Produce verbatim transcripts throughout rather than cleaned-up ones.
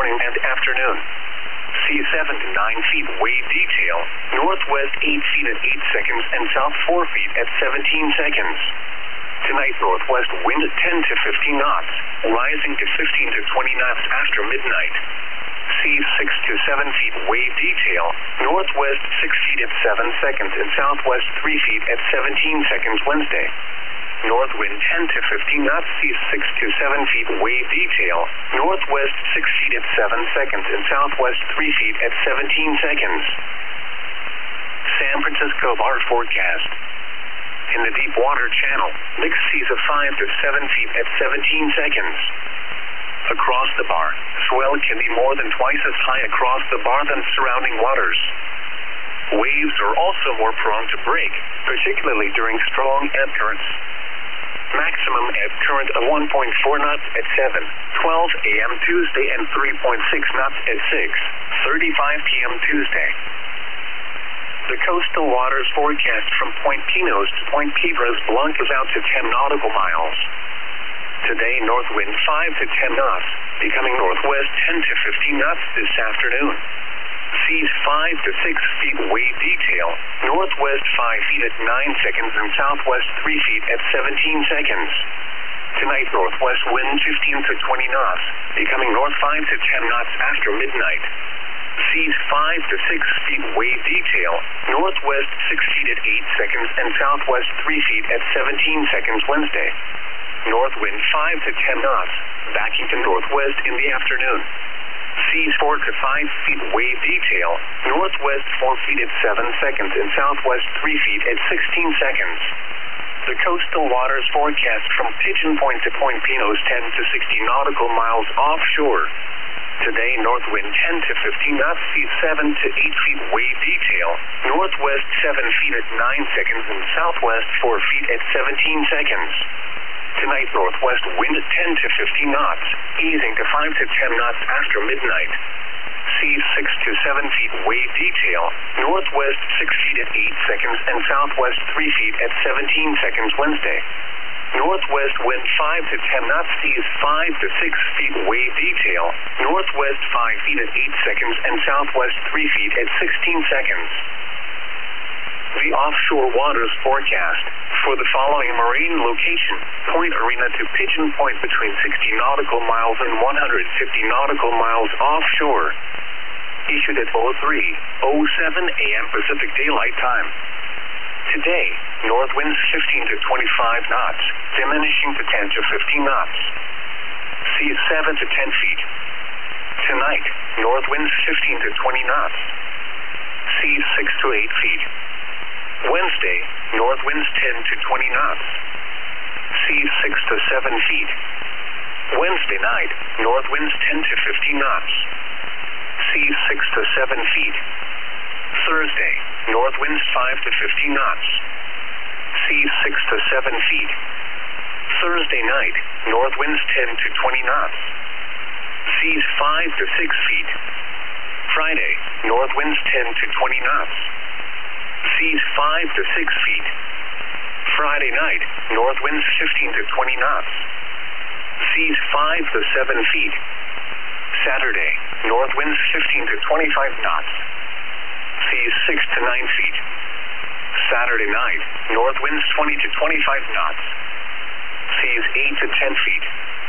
morning and afternoon. Seas seven to nine feet wave detail, northwest eight feet at eight seconds and south four feet at seventeen seconds. Tonight, northwest wind ten to fifteen knots, rising to fifteen to twenty knots after midnight. Seas six to seven feet wave detail, northwest six feet at seven seconds and southwest three feet at seventeen seconds Wednesday. North wind ten to fifteen knots, seas six to seven feet wave detail, northwest six feet at seven seconds and southwest three feet at seventeen seconds. San Francisco bar forecast. In the deep water channel, mixed seas of five to seven feet at seventeen seconds. Across the bar, swell can be more than twice as high across the bar than surrounding waters. Waves are also more prone to break, particularly during strong ebb currents. Maximum ebb current of one point four knots at seven twelve a m Tuesday and three point six knots at six thirty-five p m Tuesday. The coastal waters forecast from Point Pinos to Point Piedras Blancas out to ten nautical miles. Today, north wind five to ten knots, becoming northwest ten to fifteen knots this afternoon. Seas five to six feet wave detail, northwest five feet at nine seconds and southwest three feet at seventeen seconds. Tonight, northwest wind fifteen to twenty knots, becoming north five to ten knots after midnight. Seas five to six feet wave detail, northwest six feet at eight seconds and southwest three feet at seventeen seconds Wednesday. North wind five to ten knots, backing to northwest in the afternoon. Seas four to five feet wave detail, northwest four feet at seven seconds and southwest three feet at sixteen seconds. The coastal waters forecast from Pigeon Point to Point Pinos ten to sixty nautical miles offshore. Today, north wind ten to fifteen knots, seas seven to eight feet wave detail, northwest seven feet at nine seconds and southwest four feet at seventeen seconds. Tonight, northwest wind ten to fifteen knots, easing to five to ten knots after midnight. Seas six to seven feet wave detail, northwest six feet at eight seconds and southwest three feet at seventeen seconds Wednesday. Northwest wind five to ten knots, seas five to six feet wave detail, northwest five feet at eight seconds and southwest three feet at sixteen seconds. The offshore waters forecast for the following marine location, Point Arena to Pigeon Point between sixty nautical miles and one hundred fifty nautical miles offshore. Issued at oh three oh seven a m Pacific Daylight Time. Today, north winds fifteen to twenty-five knots, diminishing to ten to fifteen knots. Seas seven to ten feet. Tonight, north winds fifteen to twenty knots. Seas six to eight feet. Wednesday, north winds ten to twenty knots. Seas six to seven feet. Wednesday night, north winds ten to fifteen knots. Seas six to seven feet. Thursday, north winds five to fifteen knots. Seas six to seven feet. Thursday night, north winds ten to twenty knots. Seas five to six feet. Friday, north winds ten to twenty knots. Seas five to six feet. Friday night, north winds fifteen to twenty knots. Seas five to seven feet. Saturday, north winds fifteen to twenty-five knots. Seas six to nine feet. Saturday night, north winds twenty to twenty-five knots. Seas eight to ten feet.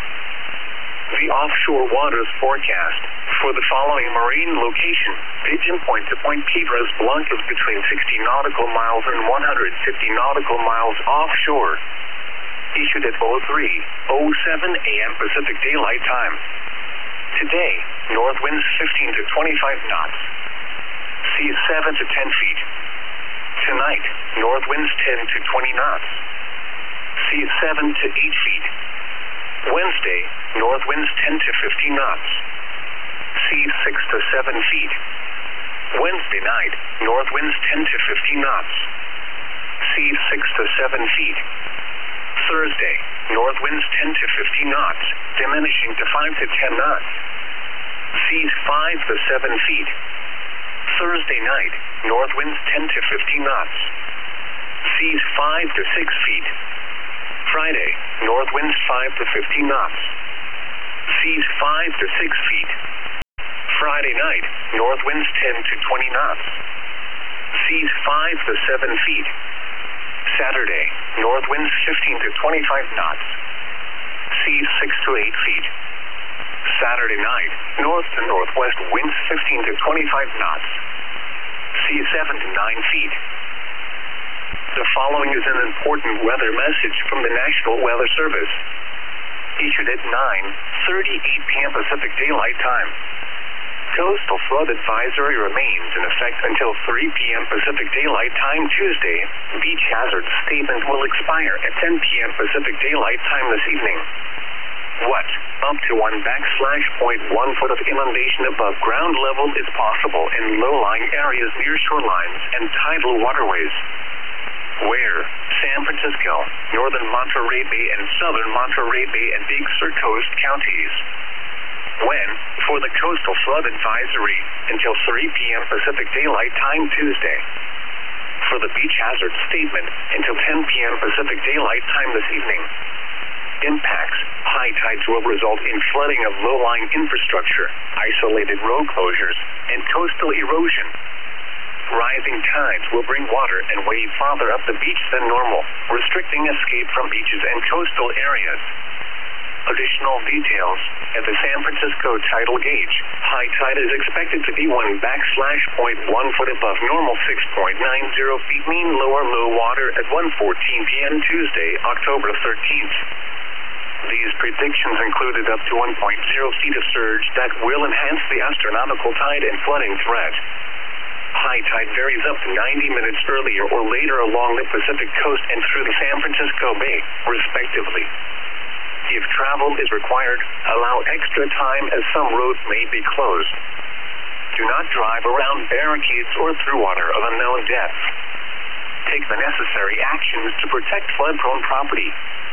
The offshore waters forecast for the following marine location, Pigeon Point to Point Piedras Blancas between sixty nautical miles and one hundred fifty nautical miles offshore. Issued at oh three oh seven a m Pacific Daylight Time. Today, north winds fifteen to twenty-five knots. Seas seven to ten feet. Tonight, north winds ten to twenty knots. Seas seven to eight feet. Wednesday, north winds ten to fifteen knots. Seas six to seven feet. Wednesday night, north winds ten to fifteen knots. Seas six to seven feet. Thursday, north winds ten to fifteen knots, diminishing to five to ten knots. Seas five to seven feet. Thursday night, north winds ten to fifteen knots. Seas five to six feet. Friday, north winds five to fifteen knots. Seas five to six feet. Friday night, north winds ten to twenty knots. Seas five to seven feet. Saturday, north winds fifteen to twenty-five knots. Seas six to eight feet. Saturday night, north to northwest winds fifteen to twenty-five knots. Seas seven to nine feet. The following is an important weather message from the National Weather Service. Issued at nine thirty-eight p m Pacific Daylight Time. Coastal flood advisory remains in effect until three p m Pacific Daylight Time Tuesday. Beach hazard statement will expire at ten p m Pacific Daylight Time this evening. What? Up to one backslash point one foot of inundation above ground level is possible in low-lying areas near shorelines and tidal waterways. Where? San Francisco, northern Monterey Bay and southern Monterey Bay and Big Sur Coast counties. When? For the coastal flood advisory, until three p m Pacific Daylight Time Tuesday. For the beach hazard statement, until ten p m Pacific Daylight Time this evening. Impacts. High tides will result in flooding of low-lying infrastructure, isolated road closures, and coastal erosion. Rising tides will bring water and wave farther up the beach than normal, restricting escape from beaches and coastal areas. Additional details. At the San Francisco tidal gauge, high tide is expected to be one backslash point one foot above normal six point nine zero feet mean lower low water at one fourteen p m Tuesday, October thirteenth. These predictions included up to one point zero feet of surge that will enhance the astronomical tide and flooding threat. High tide varies up to ninety minutes earlier or later along the Pacific coast and through the San Francisco Bay, respectively. If travel is required, allow extra time as some roads may be closed. Do not drive around barricades or through water of unknown depth. Take the necessary actions to protect flood-prone property.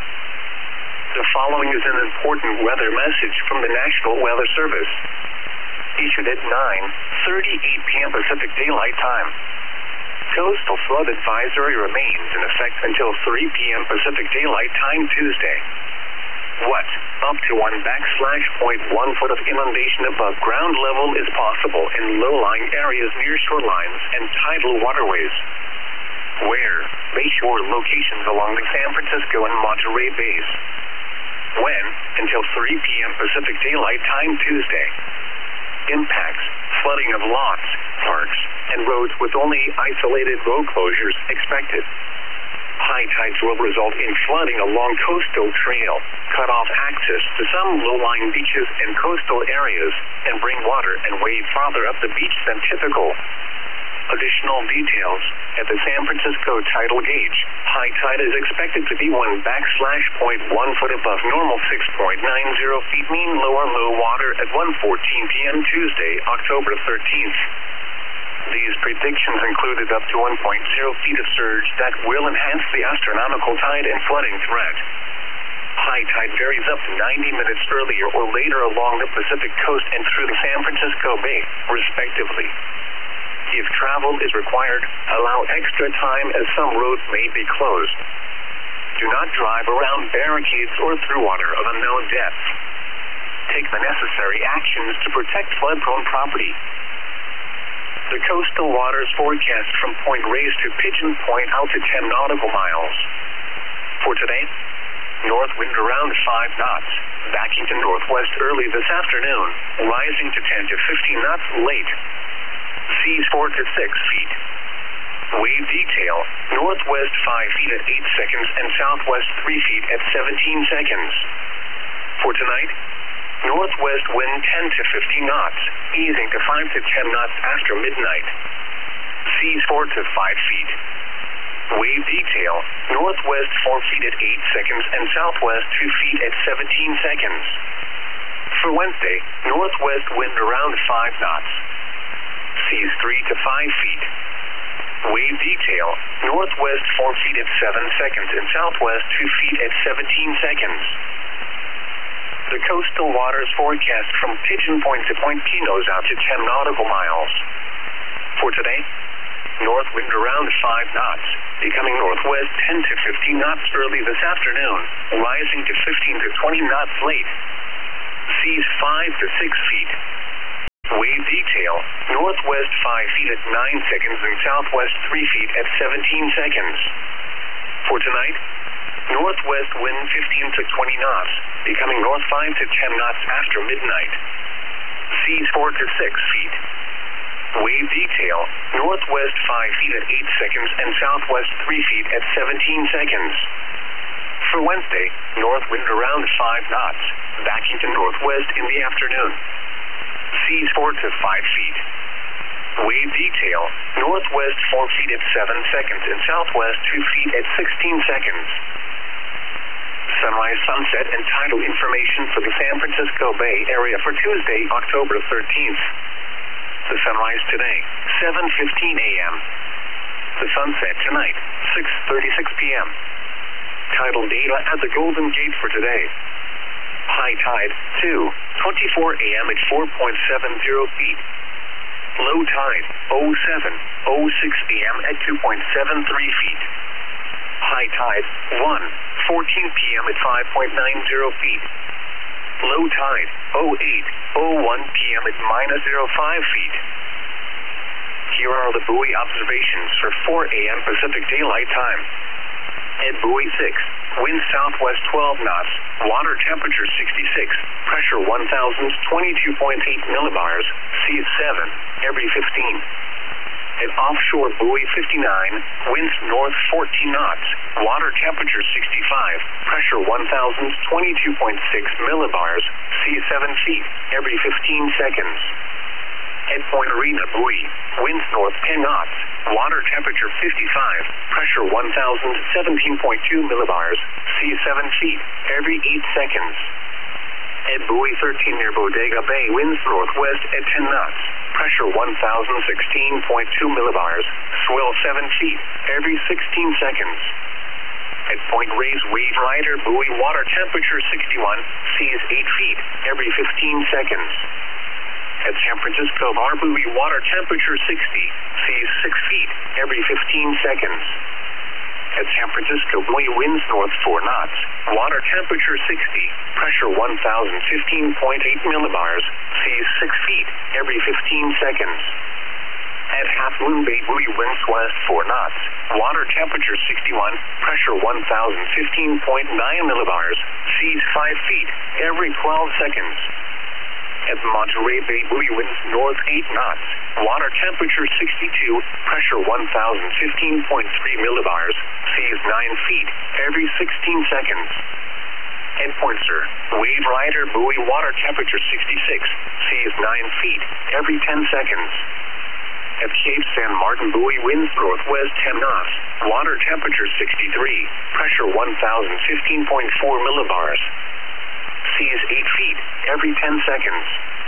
The following is an important weather message from the National Weather Service. Issued at nine thirty-eight p m Pacific Daylight Time. Coastal flood advisory remains in effect until three p m Pacific Daylight Time Tuesday. What? Up to one backslash point one foot of inundation above ground level is possible in low-lying areas near shorelines and tidal waterways. Where? Bayshore locations along the San Francisco and Monterey Bays. When? Until three p m Pacific Daylight Time Tuesday. Impacts. Flooding of lots, parks, and roads with only isolated road closures expected. High tides will result in flooding along coastal trail, cut off access to some low-lying beaches and coastal areas, and bring water and wave farther up the beach than typical. Additional details. At the San Francisco tidal gauge, high tide is expected to be one backslash point one foot above normal six point nine zero feet mean lower low water at one fourteen p m Tuesday, October thirteenth. These predictions included up to one point zero feet of surge that will enhance the astronomical tide and flooding threat. High tide varies up to ninety minutes earlier or later along the Pacific coast and through the San Francisco Bay, respectively. If travel is required, allow extra time as some roads may be closed. Do not drive around barricades or through water of unknown depth. Take the necessary actions to protect flood-prone property. The coastal waters forecast from Point Reyes to Pigeon Point out to ten nautical miles. For today, north wind around five knots, backing to northwest early this afternoon, rising to ten to fifteen knots late. Seas four to six feet. Wave detail, northwest five feet at eight seconds and southwest three feet at seventeen seconds. For tonight, northwest wind ten to fifteen knots, easing to five to ten knots after midnight. Seas four to five feet. Wave detail, northwest four feet at eight seconds and southwest two feet at seventeen seconds. For Wednesday, northwest wind around five knots. Seas three to five feet. Wave detail, northwest four feet at seven seconds and southwest two feet at seventeen seconds. The coastal waters forecast from Pigeon Point to Point Pinos out to ten nautical miles. For today, north wind around five knots, becoming northwest ten to fifteen knots early this afternoon, rising to fifteen to twenty knots late. Seas five to six feet. Wave detail. detail, northwest five feet at nine seconds and southwest three feet at seventeen seconds. For tonight, northwest wind fifteen to twenty knots, becoming north five to ten knots after midnight. Seas four to six feet. Wave detail, northwest five feet at eight seconds and southwest three feet at seventeen seconds. For Wednesday, north wind around five knots, backing to northwest in the afternoon. Seas four to five feet. Wave detail, northwest four feet at seven seconds and southwest two feet at sixteen seconds. Sunrise, sunset, and tidal information for the San Francisco Bay Area for Tuesday, October thirteenth. The sunrise today, seven fifteen a m The sunset tonight, six thirty-six p m Tidal data at the Golden Gate for today. High tide, two twenty-four a m at four point seven zero feet. Low tide, oh seven oh six a m at two point seven three feet. High tide, one fourteen p m at five point nine zero feet. Low tide, oh eight oh one p m at minus zero five feet. Here are the buoy observations for four a m Pacific Daylight Time. At buoy six, wind southwest twelve knots, water temperature sixty-six, pressure one thousand twenty-two point eight millibars, seas seven, every fifteen. At offshore buoy fifty-nine, winds north fourteen knots, water temperature sixty-five, pressure one thousand twenty-two point six millibars, seas seven feet, every fifteen seconds. At Point Arena buoy, winds north ten knots, water temperature fifty-five, pressure one thousand seventeen point two millibars, seas seven feet, every eight seconds. At buoy thirteen near Bodega Bay, winds northwest at ten knots, pressure one thousand sixteen point two millibars, swell seven feet, every sixteen seconds. At Point Reyes Wave Rider buoy, water temperature sixty-one, seas eight feet, every fifteen seconds. At San Francisco Bar buoy, water temperature sixty, seas six feet, every fifteen seconds. At San Francisco buoy, winds north four knots, water temperature sixty, pressure one thousand fifteen point eight millibars, seas six feet, every fifteen seconds. At Half Moon Bay buoy, winds west four knots, water temperature sixty-one, pressure one thousand fifteen point nine millibars, seas five feet, every twelve seconds. At Monterey Bay buoy, winds north eight knots, water temperature sixty-two, pressure one thousand fifteen point three millibars, seas nine feet, every sixteen seconds. At Pointser, Wave Rider buoy, water temperature sixty-six, seas nine feet, every ten seconds. At Cape San Martin buoy, winds northwest ten knots, water temperature sixty-three, pressure one thousand fifteen point four millibars. Seas eight feet, every ten seconds.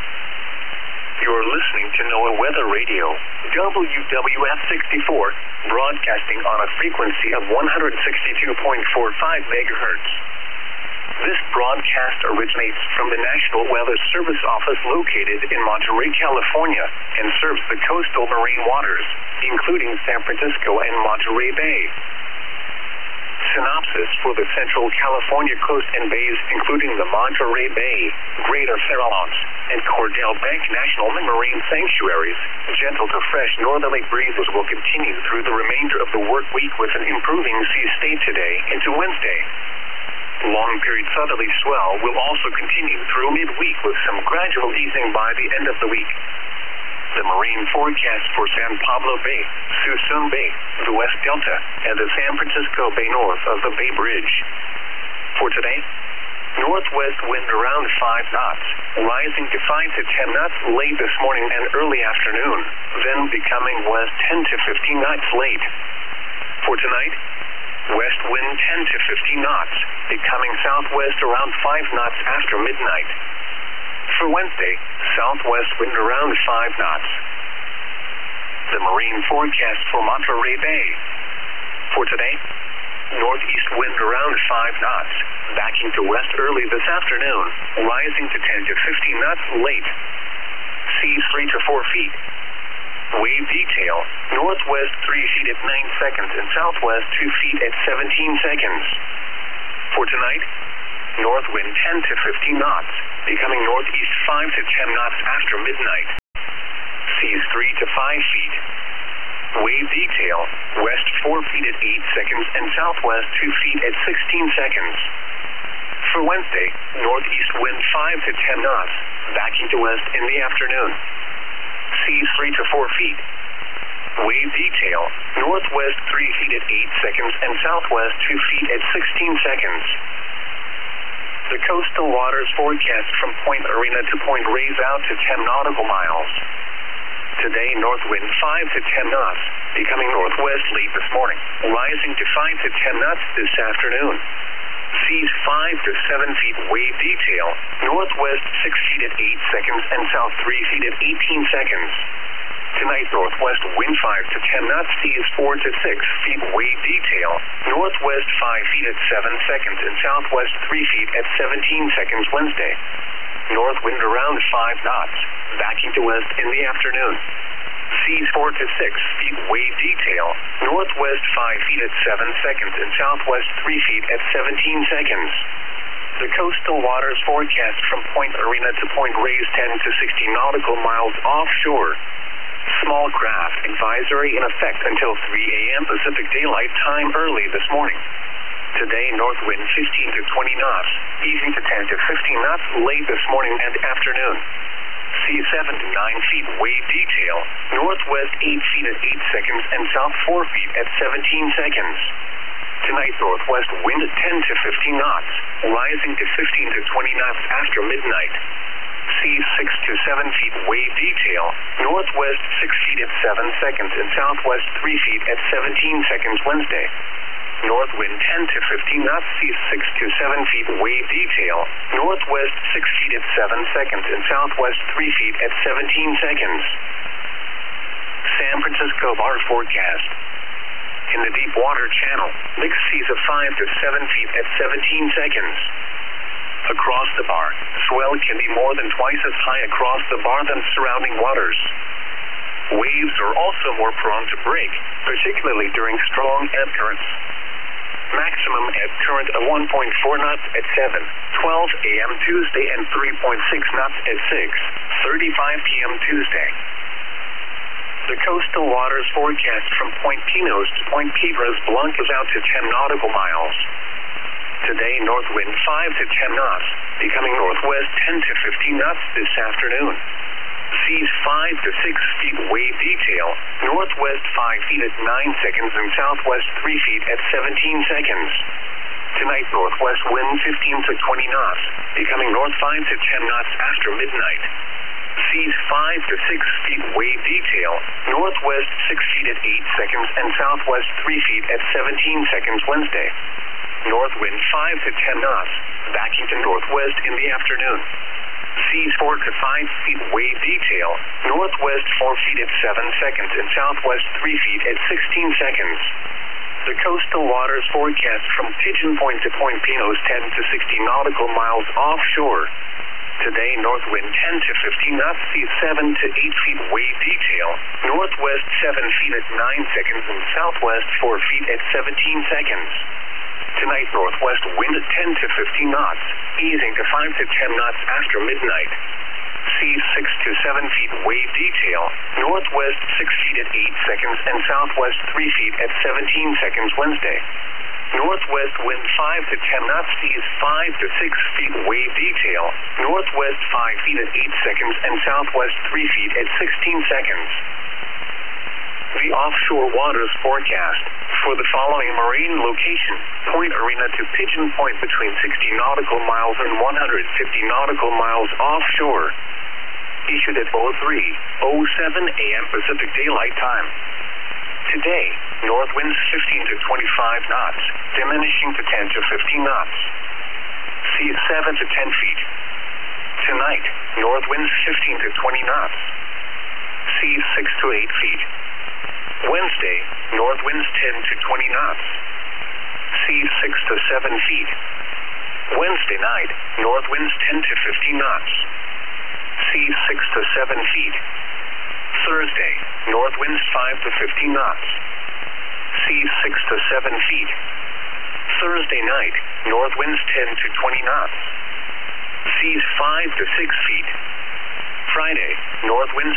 You're listening to NOAA Weather Radio, W W F sixty-four, broadcasting on a frequency of one hundred sixty-two point four five megahertz. This broadcast originates from the National Weather Service Office located in Monterey, California, and serves the coastal marine waters, including San Francisco and Monterey Bay. Synopsis for the Central California coast and bays, including the Monterey Bay, Greater Farallones, and Cordell Bank National Marine Sanctuaries. Gentle to fresh northerly breezes will continue through the remainder of the work week with an improving sea state today into Wednesday. Long-period southerly swell will also continue through midweek with some gradual easing by the end of the week. The marine forecast for San Pablo Bay, Suisun Bay, the West Delta, and the San Francisco Bay north of the Bay Bridge. For today, northwest wind around five knots, rising to five to ten knots late this morning and early afternoon, then becoming west ten to fifteen knots late. For tonight, west wind ten to fifteen knots, becoming southwest around five knots after midnight. For Wednesday, southwest wind around five knots. The marine forecast for Monterey Bay. For today, northeast wind around five knots, backing to west early this afternoon, rising to ten to fifteen knots late. Seas three to four feet. Wave detail, northwest three feet at nine seconds and southwest two feet at seventeen seconds. For tonight, north wind ten to fifteen knots, becoming northeast five to ten knots after midnight. to five feet. Wave detail, west four feet at eight seconds and southwest two feet at sixteen seconds. For Wednesday, northeast wind five to ten knots, backing to west in the afternoon. Seas three to four feet. Wave detail, northwest three feet at eight seconds and southwest two feet at sixteen seconds. The coastal waters forecast from Point Arena to Point Reyes out to ten nautical miles. Today, north wind five to ten knots, becoming northwest late this morning, rising to five to ten knots this afternoon. Seas five to seven feet wave detail, northwest six feet at eight seconds and south three feet at eighteen seconds. Tonight, northwest wind five to ten knots, seas four to six feet wave detail, northwest five feet at seven seconds and southwest three feet at seventeen seconds Wednesday. North wind around five knots, backing to west in the afternoon. Seas four to six feet wave detail, northwest five feet at seven seconds and southwest three feet at seventeen seconds. The coastal waters forecast from Point Arena to Point Reyes ten to sixty nautical miles offshore. Small craft advisory in effect until three a m Pacific Daylight Time early this morning. Today, north wind fifteen to twenty knots, easing to ten to fifteen knots late this morning and afternoon. Seas seven to nine feet wave detail, northwest eight feet at eight seconds and south four feet at seventeen seconds. Tonight, northwest wind ten to fifteen knots, rising to fifteen to twenty knots after midnight. Seas six to seven feet wave detail, northwest six feet at seven seconds and southwest three feet at seventeen seconds Wednesday. North wind ten to fifteen knots, seas six to seven feet wave detail, northwest six feet at seven seconds and southwest three feet at seventeen seconds. San Francisco bar forecast. In the deep water channel, mixed seas of five to seven feet at seventeen seconds. Across the bar, swell can be more than twice as high across the bar than surrounding waters. Waves are also more prone to break, particularly during strong ebb currents. Maximum ebb current of one point four knots at seven twelve a m Tuesday and three point six knots at six thirty-five p m Tuesday. The coastal waters forecast from Point Pinos to Point Piedras Blancas out to ten nautical miles. Today, north wind five to ten knots, becoming northwest ten to fifteen knots this afternoon. Seas five to six feet wave detail, northwest five feet at nine seconds and southwest three feet at seventeen seconds. Tonight, northwest wind fifteen to twenty knots, becoming north five to ten knots after midnight. Seas five to six feet wave detail, northwest six feet at eight seconds and southwest three feet at seventeen seconds Wednesday. North wind five to ten knots, backing to northwest in the afternoon. Seas four to five feet wave detail, northwest four feet at seven seconds and southwest three feet at sixteen seconds. The coastal waters forecast from Pigeon Point to Point Pinos ten to sixty nautical miles offshore. Today, north wind ten to fifteen knots, seas seven to eight feet wave detail, northwest seven feet at nine seconds and southwest four feet at seventeen seconds. Tonight, northwest wind ten to fifteen knots, easing to five to ten knots after midnight. Seas six to seven feet wave detail, northwest six feet at eight seconds and southwest three feet at seventeen seconds Wednesday. Northwest wind five to ten knots, seas five to six feet wave detail, northwest five feet at eight seconds and southwest three feet at sixteen seconds. The offshore waters forecast for the following marine location: Point Arena to Pigeon Point between sixty nautical miles and one hundred fifty nautical miles offshore. Issued at oh three oh seven a m Pacific Daylight Time. Today, north winds fifteen to twenty-five knots, diminishing to ten to fifteen knots. Seas seven to ten feet. Tonight, north winds fifteen to twenty knots. Seas six to eight feet. Wednesday, north winds ten to twenty knots. Seas six to seven feet. Wednesday night, north winds ten to fifteen knots. Seas six to seven feet. Thursday, north winds five to fifteen knots. Seas six to seven feet. Thursday night, north winds ten to twenty knots. Seas five to six feet. Friday, north winds